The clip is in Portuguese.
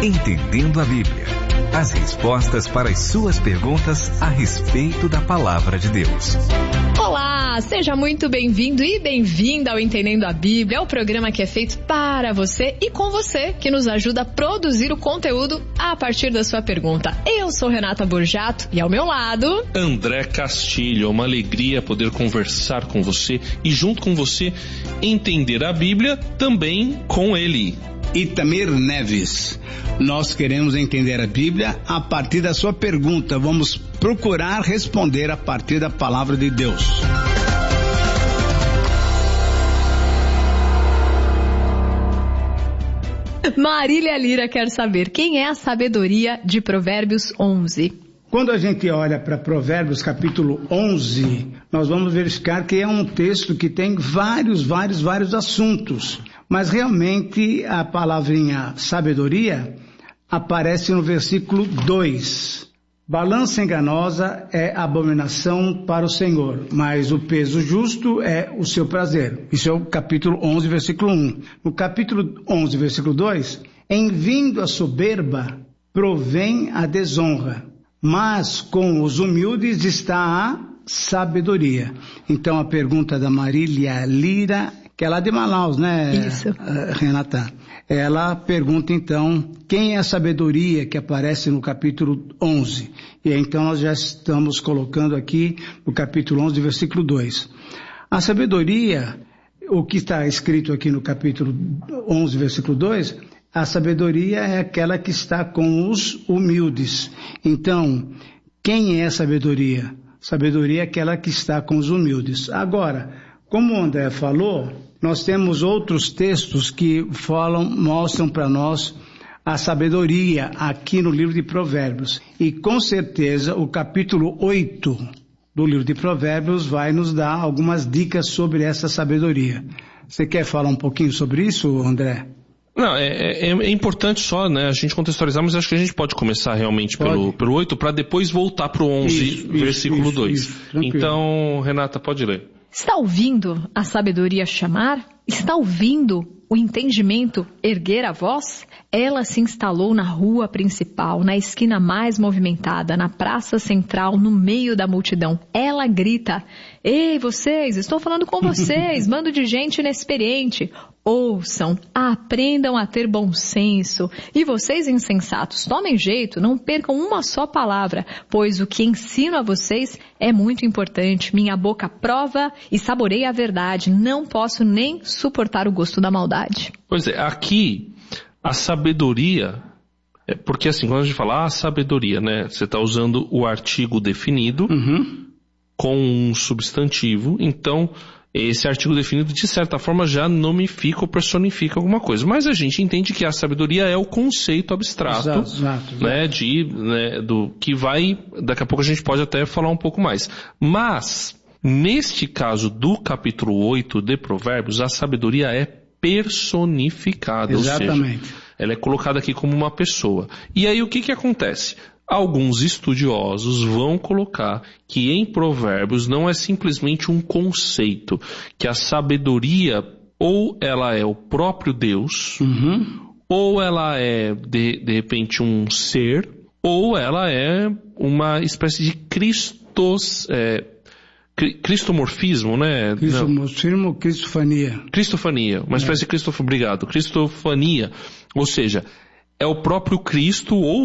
Entendendo a Bíblia. As respostas para as suas perguntas a respeito da Palavra de Deus. Olá, seja muito bem-vindo e bem-vinda ao Entendendo a Bíblia, o programa que é feito para você e com você, que nos ajuda a produzir o conteúdo a partir da sua pergunta. Eu sou Renata Borjato e ao meu lado... André Castilho. É uma alegria poder conversar com você e junto com você entender a Bíblia também com ele. Itamir Neves. Nós queremos entender a Bíblia a partir da sua pergunta. Vamos procurar responder a partir da palavra de Deus. Marília Lira quer saber quem é a sabedoria de Provérbios 11. Quando a gente olha para Provérbios capítulo 11, nós vamos verificar que é um texto que tem vários assuntos. Mas realmente a palavrinha sabedoria aparece no versículo 2. Balança enganosa é abominação para o Senhor, mas o peso justo é o seu prazer. Isso é o capítulo 11, versículo 1. No capítulo 11, versículo 2, em vindo a soberba, provém a desonra, mas com os humildes está a sabedoria. Então a pergunta da Marília Lira, que é lá de Manaus, né? Isso. Renata? Ela pergunta então, quem é a sabedoria que aparece no capítulo 11? E então nós já estamos colocando aqui no capítulo 11, versículo 2. A sabedoria, o que está escrito aqui no capítulo 11, versículo 2, a sabedoria é aquela que está com os humildes. Então, quem é a sabedoria? Sabedoria é aquela que está com os humildes. Agora, como o André falou, nós temos outros textos que mostram para nós a sabedoria aqui no livro de Provérbios. E com certeza o capítulo 8 do livro de Provérbios vai nos dar algumas dicas sobre essa sabedoria. Você quer falar um pouquinho sobre isso, André? Não, é importante só, né, a gente contextualizar, mas acho que a gente pode começar realmente pelo 8 para depois voltar para o 11, versículo 2. Então, Renata, pode ler. Está ouvindo a sabedoria chamar? Está ouvindo o entendimento erguer a voz? Ela se instalou na rua principal, na esquina mais movimentada, na praça central, no meio da multidão. Ela grita: ei, vocês, estou falando com vocês, bando de gente inexperiente. Ouçam, aprendam a ter bom senso. E vocês, insensatos, tomem jeito, não percam uma só palavra, pois o que ensino a vocês é muito importante. Minha boca prova e saboreia a verdade. Não posso nem suportar o gosto da maldade. Pois é, aqui a sabedoria, porque assim, quando a gente fala sabedoria, né, você está usando o artigo definido com um substantivo, então esse artigo definido de certa forma já nomifica ou personifica alguma coisa, mas a gente entende que a sabedoria é o conceito abstrato, exato. Né, do que vai, daqui a pouco a gente pode até falar um pouco mais, mas neste caso do capítulo 8 de Provérbios, a sabedoria é personificada, exatamente. Ou seja, ela é colocada aqui como uma pessoa. E aí o que acontece? Alguns estudiosos vão colocar que em Provérbios não é simplesmente um conceito, que a sabedoria ou ela é o próprio Deus, ou ela é de repente um ser, ou ela é uma espécie de cristomorfismo, né? Cristomorfismo, cristofania. Cristofania, uma espécie de cristofania, ou seja, é o próprio Cristo ou